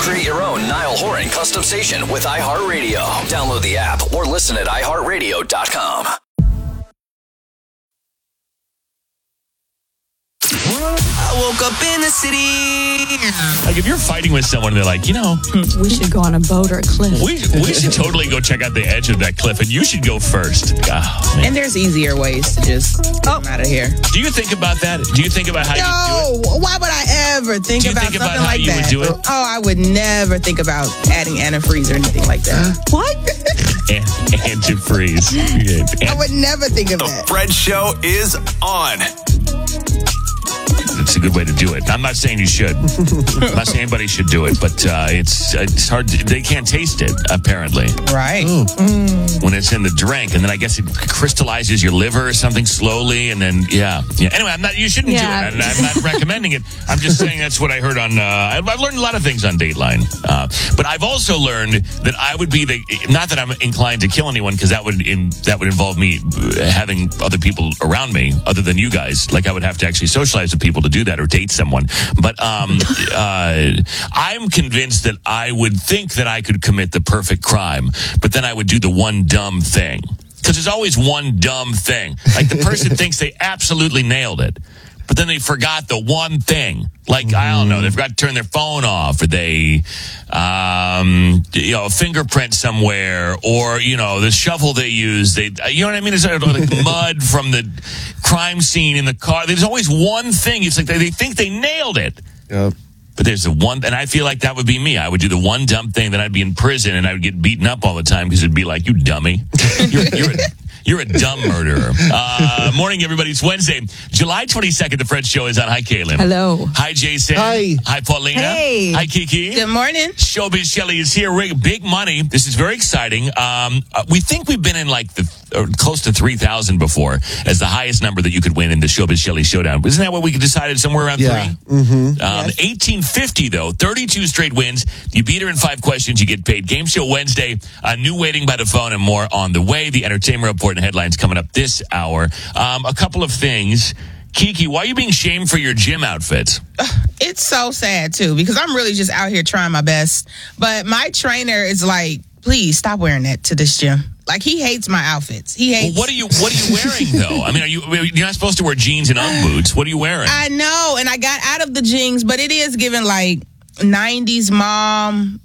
Create your own Niall Horan custom station with iHeartRadio. Download the app or listen at iHeartRadio.com. I woke up in the city. Like if you're fighting with someone, they're like, we should go on a boat or a cliff. we should totally go check out the edge of that cliff, and you should go first. Oh, man. And there's easier ways to just get them out of here. Do you think about that? Do you think about how you do it? No, why would I ever think about something how like you that? would do it? Oh, I would never think about adding antifreeze or anything like that. What? Antifreeze. I would never think of The that. Fred Show is on. It's a good way to do it. I'm not saying you should. I'm not saying anybody should do it, but it's hard. They can't taste it, apparently, Right. when it's in the drink. And then I guess it crystallizes your liver or something slowly. And then, yeah. Anyway, you shouldn't do it. And I'm not recommending it. I'm just saying that's what I heard on, I've learned a lot of things on Dateline. But I've also learned that I would be not that I'm inclined to kill anyone, because that would involve me having other people around me other than you guys. Like I would have to actually socialize with people to do that or date someone. But I'm convinced that I would think that I could commit the perfect crime, but then I would do the one dumb thing. Because there's always one dumb thing. Like the person thinks they absolutely nailed it, but then they forgot the one thing. Like, I don't know, they forgot to turn their phone off, or they, a fingerprint somewhere, or, the shovel they use, you know what I mean? It's like mud from the crime scene in the car. There's always one thing. It's like they think they nailed it. Yep. But there's the one, and I feel like that would be me. I would do the one dumb thing, then I'd be in prison, and I would get beaten up all the time, because it'd be like, you dummy. You're a dumb murderer. Morning, everybody. It's Wednesday, July 22nd. The Fred Show is on. Hi, Caitlin. Hello. Hi, Jason. Hi. Hi, Paulina. Hey. Hi, Kiki. Good morning. Showbiz Shelley is here. Big money. This is very exciting. We think we've been in close to 3,000 before as the highest number that you could win in the Showbiz Shelley Showdown. Isn't that what we decided, somewhere around 3? Mm-hmm. 1850, though. 32 straight wins. You beat her in 5 questions. You get paid. Game Show Wednesday. New waiting by the phone and more on the way. The entertainment report and headlines coming up this hour. A couple of things. Kiki, why are you being shamed for your gym outfits? It's so sad, too, because I'm really just out here trying my best. But my trainer is like, please stop wearing that to this gym. Like, he hates my outfits. He hates. Well, what are you wearing, though? I mean, you're not supposed to wear jeans and Ugg boots. What are you wearing? I know, and I got out of the jeans, but it is giving, 90s mom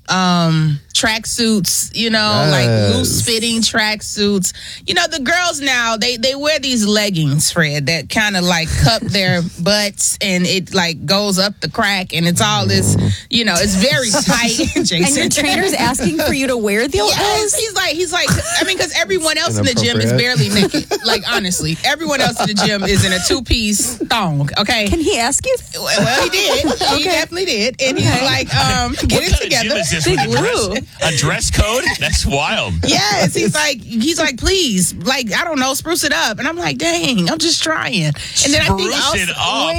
tracksuits, like loose-fitting tracksuits. The girls now, they wear these leggings, Fred, that kind of cup their butts, and it goes up the crack, and it's all this, it's very tight, Jason. And your trainer's asking for you to wear those? Yes, he's like, because everyone else in the gym is barely naked. Honestly, everyone else in the gym is in a 2-piece thong, okay? Can he ask you? Well, he did. He definitely did. And he's like, get it together. Gym is this with a dress code? That's wild. Yes, he's like, please, I don't know, spruce it up. And I'm like, dang, I'm just trying. And then I think also, it up.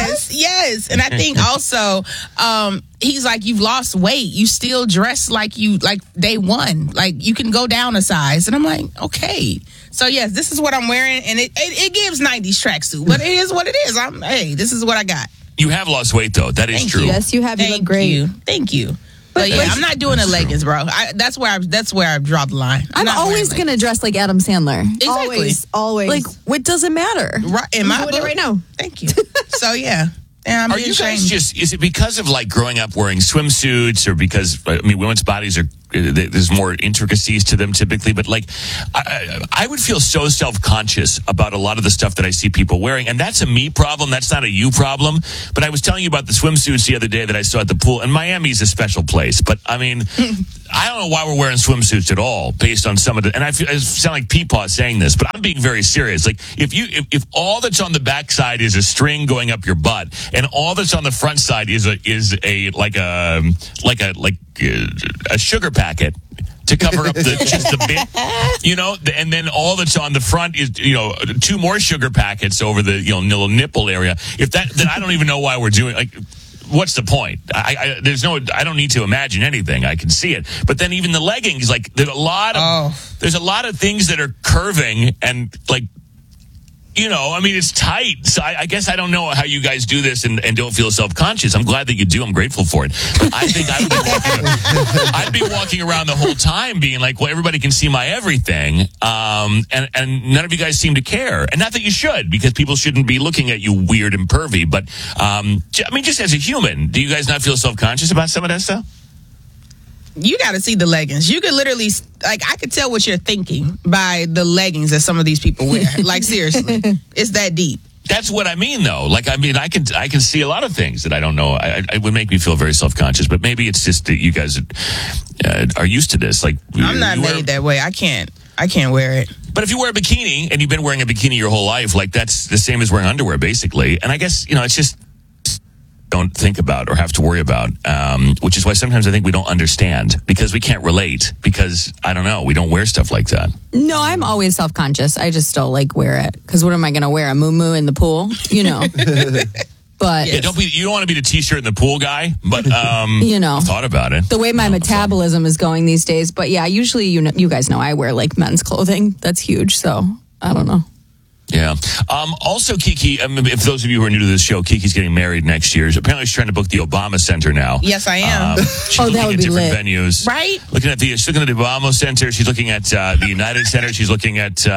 Yes. And I think also, he's like, you've lost weight. You still dress like day one. You can go down a size. And I'm like, okay. So yes, this is what I'm wearing, and it gives 90s tracksuit, but it is what it is. This is what I got. You have lost weight, though. That is true. Yes, you have. You look great. Thank you. But yeah, I'm not doing the leggings, bro. That's where I draw the line. I'm always going to dress like Adam Sandler. Exactly. Always. What doesn't matter? Right. I'm doing it right now. Thank you. So yeah. I'm Are you guys is it because of growing up wearing swimsuits, or because, women's bodies are, there's more intricacies to them typically, but I would feel so self-conscious about a lot of the stuff that I see people wearing, and that's a me problem, that's not a you problem. But I was telling you about the swimsuits the other day that I saw at the pool, and Miami's a special place, but I don't know why we're wearing swimsuits at all, based on some of the, and I sound like Peepaw saying this, but I'm being very serious. If all that's on the backside is a string going up your butt, and all that's on the front side is a sugar packet to cover up just the bit, and then all that's on the front is 2 more sugar packets over the little nipple area. Then I don't even know why we're doing what's the point? I don't need to imagine anything. I can see it. But then even the leggings, there's a lot of things that are curving and you know, I mean, it's tight. So I guess I don't know how you guys do this and don't feel self-conscious. I'm glad that you do. I'm grateful for it. But I think I'd be walking around the whole time being like, well, everybody can see my everything. And none of you guys seem to care. And not that you should, because people shouldn't be looking at you weird and pervy. But, I mean, just as a human, do you guys not feel self-conscious about some of that stuff? You got to see the leggings. You could literally, like, I could tell what you're thinking by the leggings that some of these people wear. Like, seriously, it's that deep. That's what I mean, though. Like, I mean, I can see a lot of things that I don't know. It would make me feel very self-conscious. But maybe it's just that you guys are used to this. Like, I'm not made that way. I can't wear it. But if you wear a bikini and you've been wearing a bikini your whole life, like, that's the same as wearing underwear, basically. And I guess, you know, it's just don't think about or have to worry about, which is why sometimes I think we don't understand, because we can't relate, because, I don't know, we don't wear stuff like that. No, I'm always self-conscious. I just still like wear it. Because what am I going to wear? A muumuu in the pool? You know. But yeah, you don't want to be the t-shirt in the pool guy, but you know, I've thought about it. The way my metabolism is going these days. But yeah, usually you guys know I wear like men's clothing. That's huge. So I don't know. Yeah. Also, Kiki, if those of you who are new to this show, Kiki's getting married next year. Apparently, she's trying to book the Obama Center now. Yes, I am. She's looking that would at be different lit. venues. Right? She's looking at the Obama Center. She's looking at the United Center. She's looking at,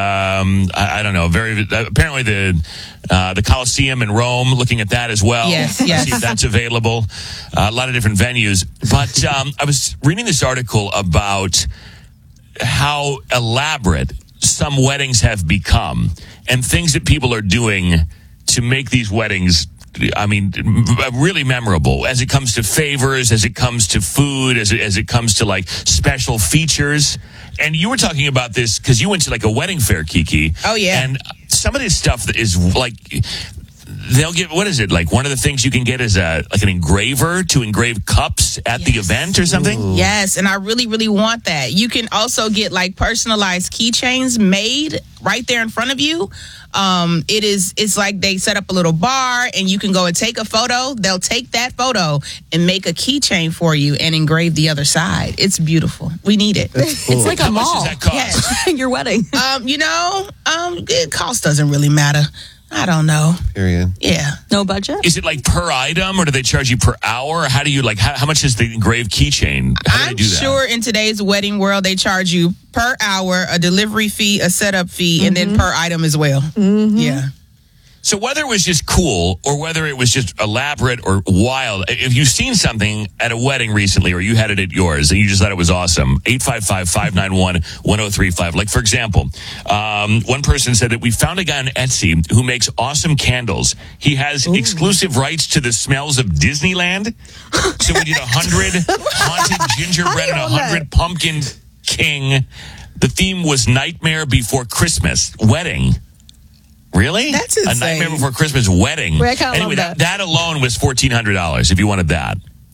I don't know, apparently the Coliseum in Rome, looking at that as well. Yes. See if that's available. A lot of different venues. But I was reading this article about how elaborate some weddings have become and things that people are doing to make these weddings, I mean, really memorable as it comes to favors, as it comes to food, as it comes to like special features. And you were talking about this because you went to like a wedding fair, Kiki. Oh, yeah. And some of this stuff is like, they'll get, what is it? Like one of the things you can get is an engraver to engrave cups at the event or something? Ooh. Yes, and I really, really want that. You can also get like personalized keychains made right there in front of you. It's like they set up a little bar and you can go and take a photo. They'll take that photo and make a keychain for you and engrave the other side. It's beautiful. We need it. It's like a mall. How much does that cost? Yes. Your wedding. Cost doesn't really matter. I don't know. Period. Yeah. No budget? Is it like per item or do they charge you per hour? How do you how much is the engraved keychain? How do they I'm do that? sure in today's wedding world, they charge you per hour, a delivery fee, a setup fee, and then per item as well. Mm-hmm. Yeah. So whether it was just cool or whether it was just elaborate or wild, if you've seen something at a wedding recently or you had it at yours and you just thought it was awesome, 855-591-1035. Like, for example, one person said that we found a guy on Etsy who makes awesome candles. He has exclusive rights to the smells of Disneyland. So we did 100 haunted gingerbread and 100 pumpkin king. The theme was Nightmare Before Christmas wedding. Really? That's insane. A Nightmare Before Christmas wedding. Wait, I kinda anyway, love that alone was $1,400 if you wanted that.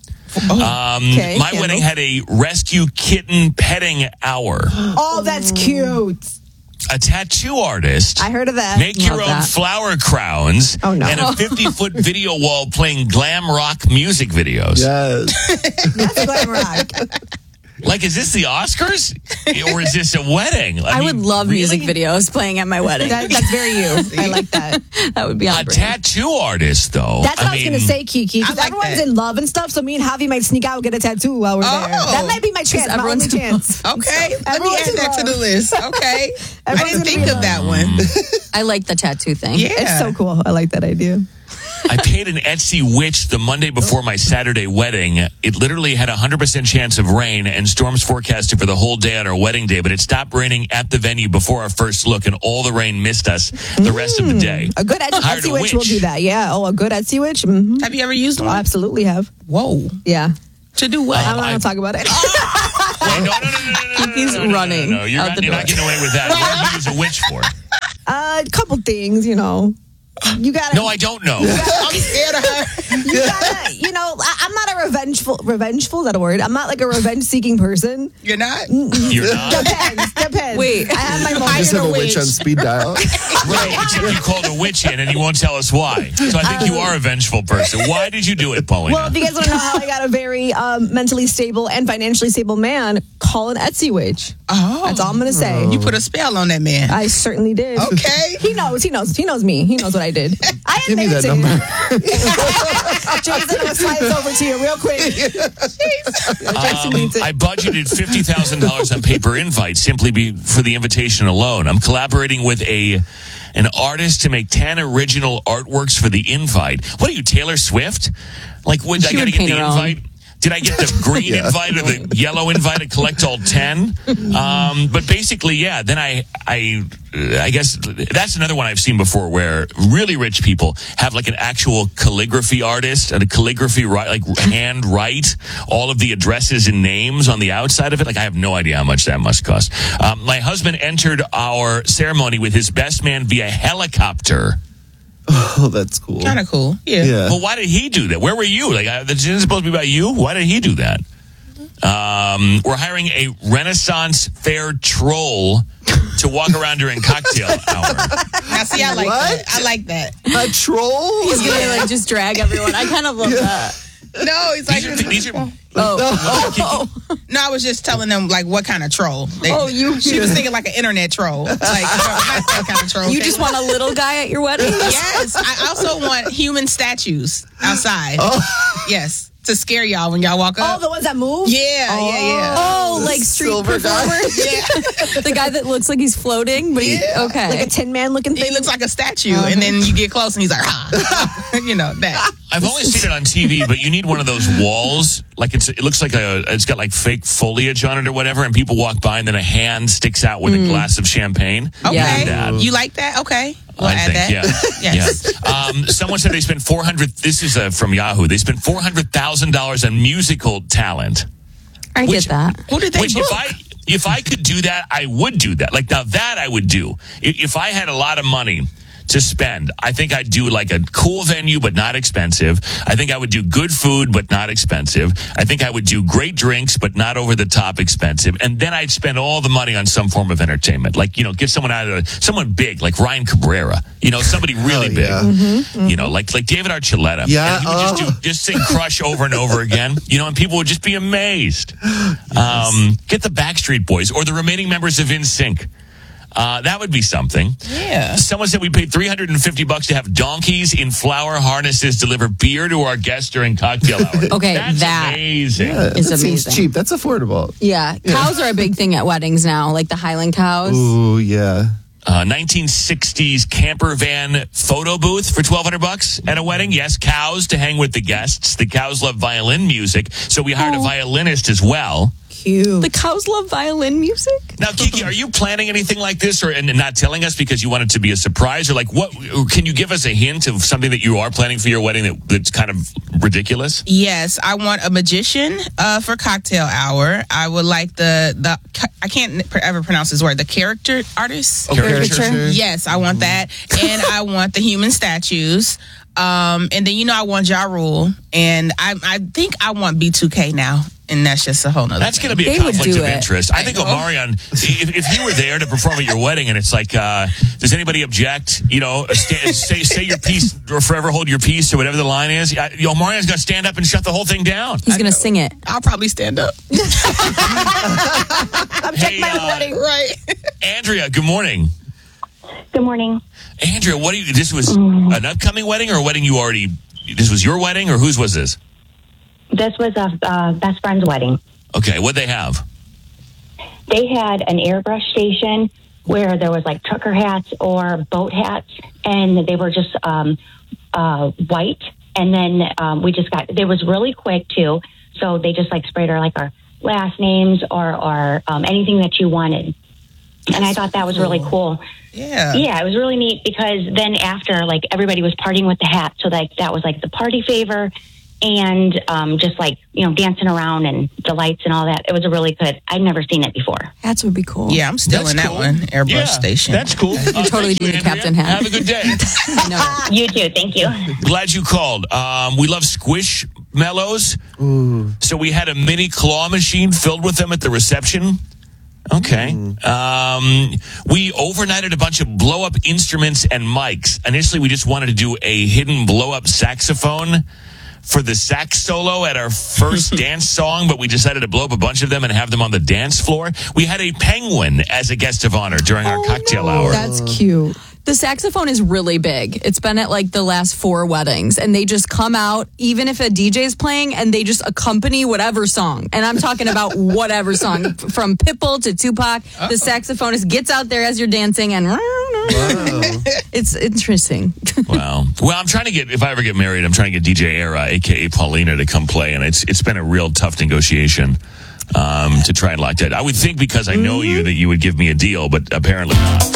Okay, my wedding had a rescue kitten petting hour. Oh, that's cute. A tattoo artist. I heard of that. Make your Love own that. flower crowns. Oh, no. And a 50-foot video wall playing glam rock music videos. Yes. That's glam rock. Like, is this the Oscars? Or is this a wedding? I would love music videos playing at my wedding. That's very you. I like that. That would be A on brand. tattoo artist, though. That's what I was going to say, Kiki. Because I like everyone's that. in love and stuff, so me and Javi might sneak out and get a tattoo while we're there. That might be my chance, my only everyone's in chance. Okay. Let me Everyone's add that to in the love. list. Okay. I Everyone's didn't gonna think be of in that one. I like the tattoo thing. Yeah. It's so cool. I like that idea. I paid an Etsy witch the Monday before my Saturday wedding. It literally had a 100% chance of rain and storms forecasted for the whole day on our wedding day, but it stopped raining at the venue before our first look, and all the rain missed us the rest of the day. A good Hired Etsy a witch will witch. do that. Yeah. Oh, a good Etsy witch? Mm-hmm. Have you ever used I one? absolutely have. Whoa. Yeah. To do what? I'm not going to talk about it. Wait, no. Kiki's running No, you're out not, the you're not door. getting away with that. What do you use a witch for? A couple things, you know. You got to. No, I don't know. I'm scared of her. You gotta, I'm not a revengeful. Is that a word? I'm not like a revenge-seeking person. You're not? You're not? Depends. Wait. I have my You moments. just have a witch on speed dial. Right, except you called a witch in and you won't tell us why. So I think you are a vengeful person. Why did you do it, Paulina? Well, if you guys want to know how I got a very mentally stable and financially stable man, call an Etsy witch. Oh. That's all I'm going to say. You put a spell on that man. I certainly did. Okay. He knows me. He knows what I did. I Give me admit that it to number. you. Jason, I'm going to slide this over to you real quick. Jason needs it. I budgeted $50,000 on paper invites simply for the invitation alone. I'm collaborating with an artist to make 10 original artworks for the invite. What are you, Taylor Swift? Like, I got to get paint the her own. invite? Did I get the green invite or the yellow invite to collect all 10? But basically, yeah, then I guess that's another one I've seen before where really rich people have like an actual calligraphy artist and a calligraphy, like hand write all of the addresses and names on the outside of it. Like, I have no idea how much that must cost. My husband entered our ceremony with his best man via helicopter. Oh, that's cool. Kind of cool. Yeah. Well, why did he do that? Where were you? Like, this isn't supposed to be about you. Why did he do that? We're hiring a Renaissance fair troll to walk around during cocktail hour. Now, see, I like What? that. I like that. A troll? He's gonna like just drag everyone. I kind of love that. No, he's like, These are no, I was just telling them, like, what kind of troll. She was thinking like an internet troll. Like, not that kind of troll. You just want a little guy at your wedding? Yes. I also want human statues outside. Yes. To scare y'all when y'all walk Oh, up. the ones that move? Yeah. Oh, like street Silver guy. performers? Yeah. The guy that looks like he's floating, but he's Yeah. okay. Like a Tin Man looking He thing? looks like a statue, and then you get close, and he's like, ha. You know, that. I've only seen it on TV, but you need one of those walls. Like it looks like it's got like fake foliage on it or whatever, and people walk by, and then a hand sticks out with a glass of champagne. Okay. Yeah. You like that? Okay. We'll I add think, that. yeah. Yes. Yeah. Someone said they spent $400. This is from Yahoo. They spent $400,000 on musical talent. I get that. Who did they Which book? if I could do that, I would do that. Like, now that I would do. If I had a lot of money to spend, I think I'd do like a cool venue, but not expensive. I think I would do good food, but not expensive. I think I would do great drinks, but not over the top expensive. And then I'd spend all the money on some form of entertainment. Like, get someone big, like Ryan Cabrera, somebody really big, like David Archuleta. Yeah. And he would just sing Crush over and over again, and people would just be amazed. Get the Backstreet Boys or the remaining members of NSYNC. That would be something. Yeah. Someone said we paid $350 to have donkeys in flower harnesses deliver beer to our guests during cocktail hour. Okay, That's that amazing. Yeah, It's that seems amazing. cheap. That's affordable. Yeah. Cows are a big thing at weddings now, like the Highland cows. Ooh, yeah. 1960s camper van photo booth for $1,200 at a wedding. Yes, cows to hang with the guests. The cows love violin music, so we hired a violinist as well. Cute. The cows love violin music? Now, Kiki, are you planning anything like this, and not telling us because you want it to be a surprise, or like what? Can you give us a hint of something that you are planning for your wedding that's kind of ridiculous? Yes, I want a magician for cocktail hour. I would like the I can't ever pronounce this word. The character artist. Caricature? Yes, I want that, and I want the human statues. And then I want Ja Rule, and I think I want B2K now, and that's just a whole nother. That's going to be a They would conflict do of it. interest. I think Omarion, if you were there to perform at your wedding, and it's like, does anybody object? Say your piece or forever hold your peace or whatever the line is. Omarion's going to stand up and shut the whole thing down. He's going to sing it. I'll probably stand up. I'm checking my wedding. Right. Andrea, good morning. Good morning. Andrea, this was an upcoming wedding or a wedding this was your wedding, or whose was this? This was a best friend's wedding. Okay, what'd they have? They had an airbrush station where there was like trucker hats or boat hats, and they were just white. And then it was really quick too. So they just like sprayed our last names or anything that you wanted. And I thought that was really cool. Yeah. Yeah, it was really neat because then after, everybody was partying with the hat. So, that was, the party favor and just, dancing around and the lights and all that. It was a really good. I'd never seen it before. Hats would be cool. Yeah, I'm still That's in that cool. one. Airbrush station. That's cool. You totally Thank do the Andrea. captain hat. Have a good day. I know. You too. Thank you. Glad you called. We love Squish marshmallows. So we had a mini claw machine filled with them at the reception. Okay. We overnighted a bunch of blow-up instruments and mics. Initially, we just wanted to do a hidden blow-up saxophone for the sax solo at our first dance song, but we decided to blow up a bunch of them and have them on the dance floor. We had a penguin as a guest of honor during our cocktail hour. That's cute. The saxophone is really big. It's been at like the last 4 weddings, and they just come out, even if a DJ is playing, and they just accompany whatever song. And I'm talking about whatever song, from Pitbull to Tupac. The saxophonist gets out there as you're dancing, and it's interesting. Wow. Well, I'm trying to get, if I ever get married, I'm trying to get DJ Era, a.k.a. Paulina, to come play, and it's been a real tough negotiation to try and lock that. I would think because I know you that you would give me a deal, but apparently not.